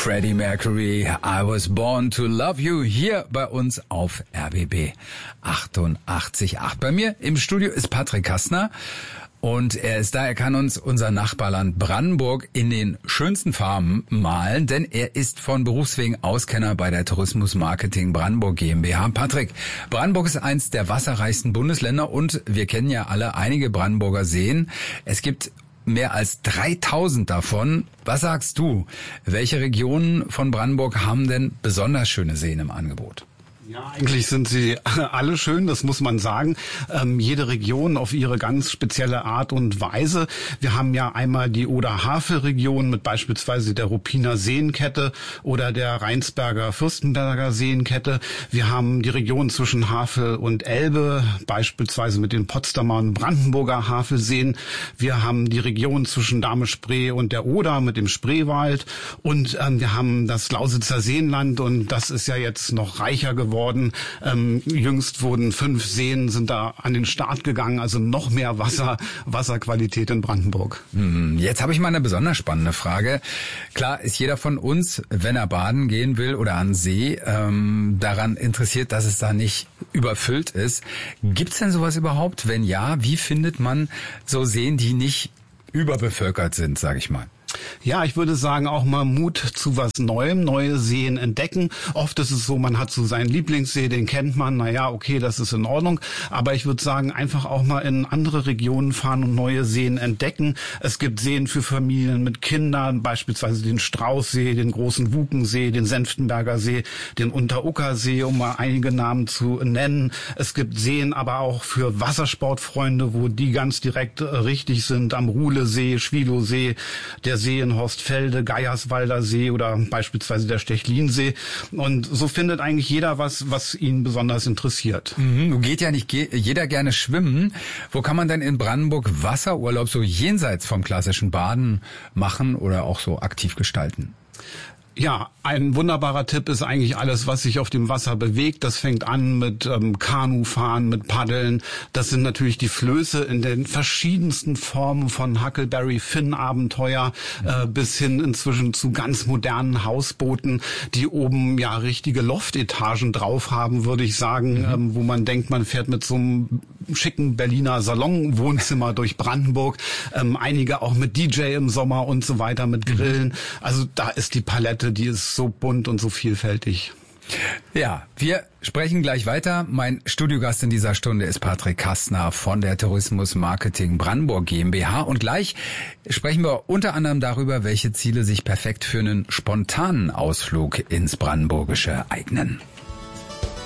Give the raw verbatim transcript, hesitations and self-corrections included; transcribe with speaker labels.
Speaker 1: Freddie Mercury, I was born to love you, hier bei uns auf R B B achtundachtzig Komma acht. Bei mir im Studio ist Patrick Kastner und er ist da, er kann uns unser Nachbarland Brandenburg in den schönsten Farben malen, denn er ist von Berufswegen Auskenner bei der Tourismus Marketing Brandenburg GmbH. Patrick, Brandenburg ist eins der wasserreichsten Bundesländer und wir kennen ja alle einige Brandenburger Seen. Es gibt mehr als dreitausend davon. Was sagst du? Welche Regionen von Brandenburg haben denn besonders schöne Seen im Angebot?
Speaker 2: Ja, eigentlich sind sie alle schön, das muss man sagen. Ähm, jede Region auf ihre ganz spezielle Art und Weise. Wir haben ja einmal die Oder-Havel-Region mit beispielsweise der Ruppiner Seenkette oder der Rheinsberger Fürstenberger Seenkette. Wir haben die Region zwischen Havel und Elbe, beispielsweise mit den Potsdamer und Brandenburger Havelseen. Wir haben die Region zwischen Dahme-Spree und der Oder mit dem Spreewald. Und ähm, wir haben das Lausitzer Seenland und das ist ja jetzt noch reicher geworden. Worden. Ähm, jüngst wurden fünf Seen, sind da an den Start gegangen, also noch mehr Wasser, Wasserqualität in Brandenburg.
Speaker 1: Jetzt habe ich mal eine besonders spannende Frage. Klar ist jeder von uns, wenn er baden gehen will oder an See, ähm, daran interessiert, dass es da nicht überfüllt ist. Gibt es denn sowas überhaupt? Wenn ja, wie findet man so Seen, die nicht überbevölkert sind, sage ich mal?
Speaker 2: Ja, ich würde sagen, auch mal Mut zu was Neuem, neue Seen entdecken. Oft ist es so, man hat so seinen Lieblingssee, den kennt man, naja, okay, das ist in Ordnung. Aber ich würde sagen, einfach auch mal in andere Regionen fahren und neue Seen entdecken. Es gibt Seen für Familien mit Kindern, beispielsweise den Straußsee, den großen Wukensee, den Senftenberger See, den Unteruckersee, um mal einige Namen zu nennen. Es gibt Seen aber auch für Wassersportfreunde, wo die ganz direkt richtig sind, am Ruhlesee, Schwilowsee, der See in Horstfelde, Geierswalder See oder beispielsweise der Stechlinsee. Und so findet eigentlich jeder was, was ihn besonders interessiert.
Speaker 1: Mhm, nun geht ja nicht ge- jeder gerne schwimmen. Wo kann man denn in Brandenburg Wasserurlaub so jenseits vom klassischen Baden machen oder auch so aktiv gestalten?
Speaker 2: Ja, ein wunderbarer Tipp ist eigentlich alles, was sich auf dem Wasser bewegt. Das fängt an mit ähm, Kanufahren, mit Paddeln. Das sind natürlich die Flöße in den verschiedensten Formen von Huckleberry Finn Abenteuer äh, bis hin inzwischen zu ganz modernen Hausbooten, die oben ja richtige Loftetagen drauf haben, würde ich sagen, mhm. ähm, wo man denkt, man fährt mit so einem schicken Berliner Salonwohnzimmer durch Brandenburg. Ähm, einige auch mit D J im Sommer und so weiter, mit Grillen. Also da ist die Palette, die ist so bunt und so vielfältig.
Speaker 1: Ja, wir sprechen gleich weiter. Mein Studiogast in dieser Stunde ist Patrick Kastner von der Tourismus Marketing Brandenburg GmbH. Und gleich sprechen wir unter anderem darüber, welche Ziele sich perfekt für einen spontanen Ausflug ins Brandenburgische eignen.